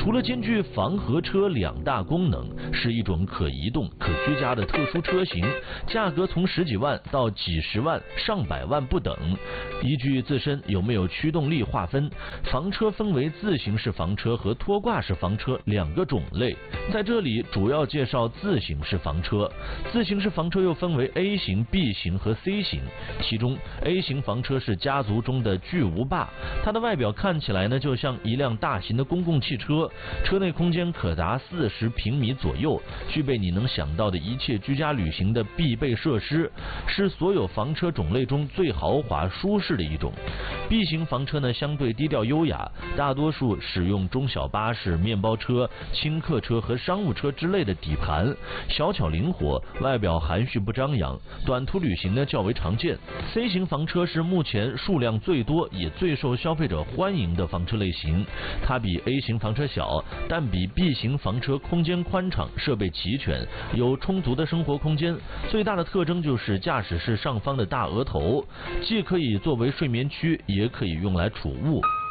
除了兼具房和车两大功能，是一种可移动、可居家的特殊车型，价格从10几万到几十万、上百万不等。依据自身有没有驱动力划分，房车分为自行式房车和拖挂式房车两个种类。在这里主要介绍自行式房车。自行式房车又分为 A 型、B 型和 C 型，其中 A 型房车是家族中的巨无霸，它的外表看起来呢就像一辆大型的公共汽车，车内空间可达40平米左右，具备你能想到的一切居家旅行的必备设施，是所有房车种类中最豪华舒适的一种。B 型房车呢相对低调优雅，大多数使用中小巴士、面包车、轻客车和商务车之类的底盘，小巧灵活，外表含蓄不张扬，短途旅行呢较为常见。C 型房车是目前数量最多也最受消费者欢迎的房车类型，它比 A 型房车小，但比 B 型房车空间宽敞，设备齐全，有充足的生活空间。最大的特征就是驾驶室上方的大额头，既可以作为睡眠区，也可以用来储物。